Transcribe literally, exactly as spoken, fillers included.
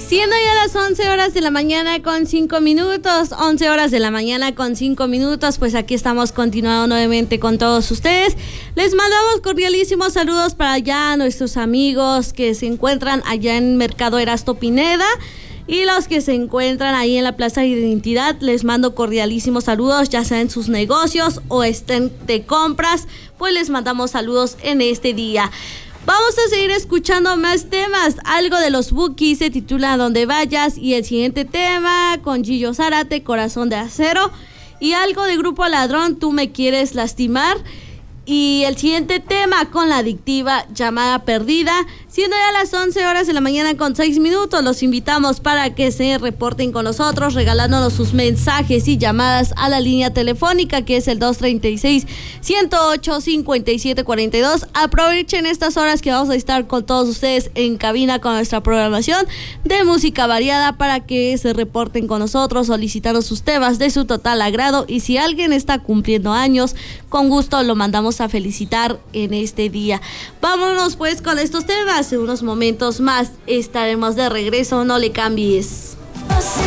Siendo ya las once horas de la mañana con cinco minutos, once horas de la mañana con cinco minutos, pues aquí estamos continuando nuevamente con todos ustedes. Les mandamos cordialísimos saludos para allá nuestros amigos que se encuentran allá en Mercado Erasto Pineda. Y los que se encuentran ahí en la Plaza de Identidad, les mando cordialísimos saludos, ya sea en sus negocios o estén de compras, pues les mandamos saludos en este día. Vamos a seguir escuchando más temas. Algo de los Bukis se titula Donde Vayas, y el siguiente tema con Gillo Zárate, Corazón de Acero, y algo de Grupo Ladrón, Tú me quieres lastimar. Y el siguiente tema con La Adictiva, Llamada Perdida. Siendo ya las once horas de la mañana con seis minutos, los invitamos para que se reporten con nosotros, regalándonos sus mensajes y llamadas a la línea telefónica, que es el dos treinta y seis, ciento ocho, cincuenta y siete cuarenta y dos. Aprovechen estas horas que vamos a estar con todos ustedes en cabina con nuestra programación de música variada para que se reporten con nosotros, solicitando sus temas de su total agrado. Y si alguien está cumpliendo años, con gusto lo mandamos a felicitar en este día. Vámonos pues con estos temas. En unos momentos más estaremos de regreso, no le cambies.